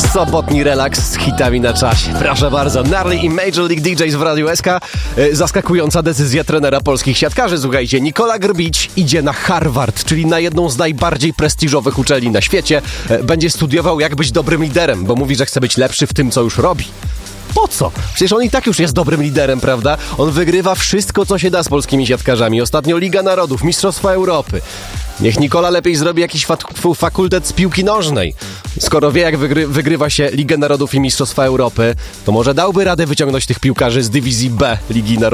Sobotni relaks z hitami na czasie. Proszę bardzo, Gnarly i Major League DJs w Radiu SK. Zaskakująca decyzja trenera polskich siatkarzy. Słuchajcie, Nikola Grbić idzie na Harvard, czyli na jedną z najbardziej prestiżowych uczelni na świecie. Będzie studiował, jak być dobrym liderem, bo mówi, że chce być lepszy w tym, co już robi. Po co? Przecież on i tak już jest dobrym liderem, prawda? On wygrywa wszystko, co się da z polskimi siatkarzami. Ostatnio Liga Narodów, Mistrzostwa Europy. Niech Nikola lepiej zrobi jakiś fakultet z piłki nożnej. Skoro wie, jak wygrywa się Ligę Narodów i Mistrzostwa Europy, to może dałby radę wyciągnąć tych piłkarzy z dywizji B Ligi Narodów.